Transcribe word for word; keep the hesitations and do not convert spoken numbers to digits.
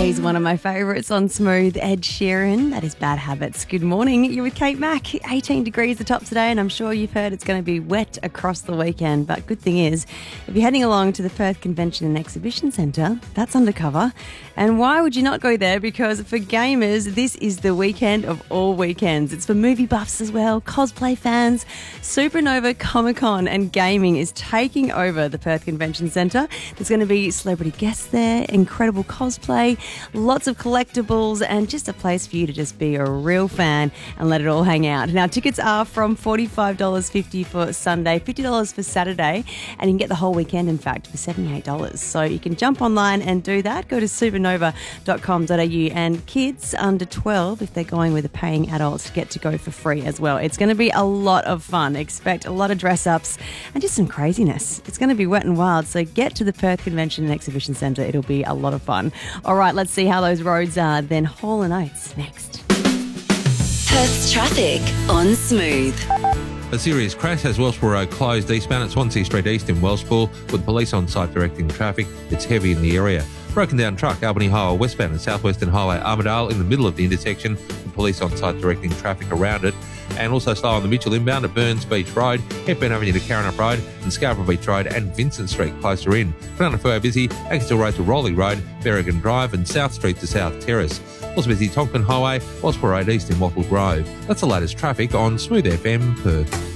He's one of my favourites on Smooth, Ed Sheeran. That is Bad Habits. Good morning. You're with Kate Mack. eighteen degrees the top today, and I'm sure you've heard it's going to be wet across the weekend. But good thing is, if you're heading along to the Perth Convention and Exhibition Centre, that's undercover. And why would you not go there? Because for gamers, this is the weekend of all weekends. It's for movie buffs as well, cosplay fans. Supernova Comic Con and gaming is taking over the Perth Convention Centre. There's going to be celebrity guests there, incredible cosplay, lots of collectibles, and just a place for you to just be a real fan and let it all hang out. Now, tickets are from forty-five dollars fifty for Sunday, fifty dollars for Saturday, and you can get the whole weekend, in fact, for seventy-eight dollars. So you can jump online and do that. Go to supernova dot com dot a u, and kids under twelve, if they're going with a paying adult, get to go for free as well. It's going to be a lot of fun. Expect a lot of dress-ups and just some craziness. It's going to be wet and wild, so get to the Perth Convention and Exhibition Centre. It'll be a lot of fun. All right, let's see how those roads are. Then Hall and Oates next. Perth's traffic on Smooth. A serious crash has Wellspool Road closed eastbound at Swansea Street East in Wellspool, with police on site directing traffic. It's heavy in the area. Broken down truck, Albany Highway westbound and Southwestern Highway Armidale in the middle of the intersection, with police on site directing traffic around it. And also slow on the Mitchell inbound at Burns Beach Road, Hepburn Avenue to Karrinyup Road, and Scarborough Beach Road and Vincent Street closer in. Further busy, Axel Road to Rowley Road, Berrigan Drive and South Street to South Terrace. Also busy Tonkin Highway, Wellspool Road East in Wattle Grove. That's the latest traffic on Smooth F M Perth.